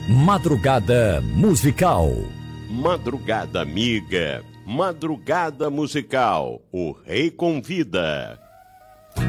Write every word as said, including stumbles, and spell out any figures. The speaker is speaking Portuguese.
Madrugada musical. Madrugada amiga, madrugada musical, o rei convida.